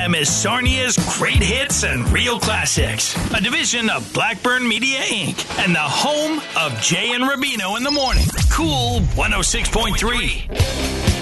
is Sarnia's Great Hits and Real Classics, a division of Blackburn Media, Inc., and the home of Jay and Rubino in the morning. Cool 106.3.